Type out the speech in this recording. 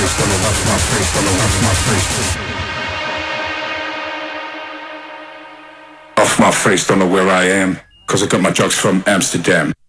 face, don't know off my face, don't know off my face. Off my face, don't know where I am, 'cause I got my drugs from Amsterdam.